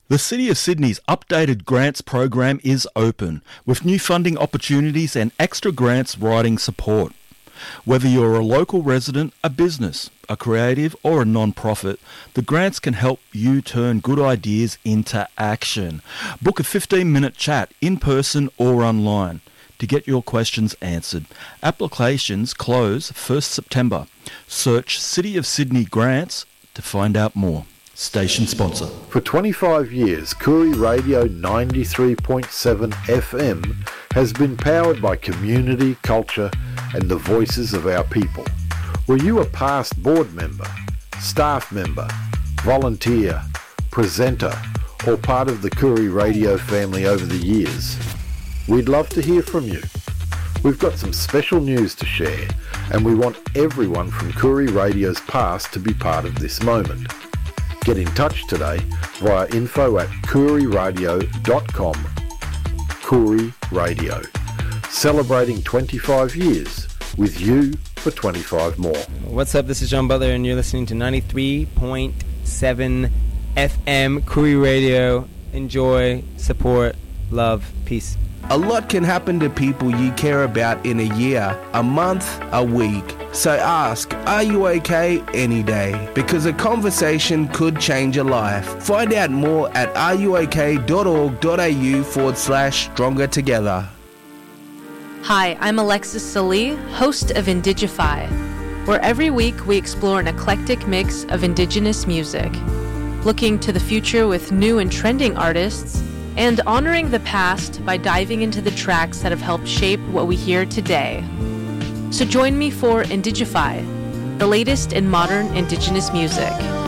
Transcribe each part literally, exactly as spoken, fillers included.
The City of Sydney's updated grants program is open, with new funding opportunities and extra grants writing support. Whether you're a local resident, a business, a creative or a non-profit, the grants can help you turn good ideas into action. Book a fifteen minute chat in person or online to get your questions answered. Applications close first September. Search City of Sydney Grants to find out more. Station sponsor. For twenty-five years, Koori Radio ninety-three point seven F M has been powered by community, culture and the voices of our people. Were you a past board member, staff member, volunteer, presenter or part of the Koori Radio family over the years? We'd love to hear from you. We've got some special news to share and we want everyone from Koori Radio's past to be part of this moment. Get in touch today via info at koori radio dot com. Koori Radio, celebrating twenty-five years with you for twenty-five more. What's up? This is John Butler and you're listening to ninety-three point seven F M Koori Radio. Enjoy, support, love, peace. A lot can happen to people you care about in a year, a month, a week. So ask, are you okay any day? Because a conversation could change a life. Find out more at ruok.org.au forward slash stronger together. Hi, I'm Alexis Salee, host of Indigify, where every week we explore an eclectic mix of Indigenous music, looking to the future with new and trending artists, and honoring the past by diving into the tracks that have helped shape what we hear today. So join me for Indigify, the latest in modern Indigenous music.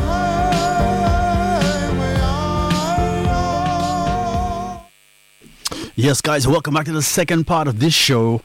Yes, guys, welcome back to the second part of this show.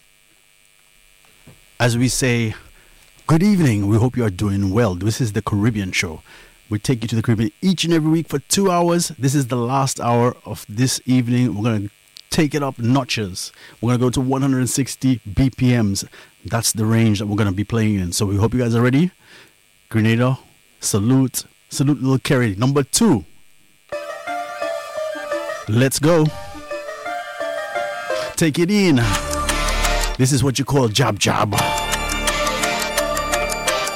As we say, good evening. We hope you are doing well. This is the Caribbean Show. We take you to the Caribbean each and every week for two hours. This is the last hour of this evening. We're going to take it up notches. We're going to go to one hundred sixty B P Ms. That's the range that we're going to be playing in. So we hope you guys are ready. Grenada, salute. Salute Little Kerry. Number two. Let's go. Take it in. This is what you call jab jab.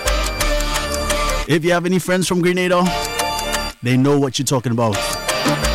If you have any friends from Grenada, they know what you're talking about.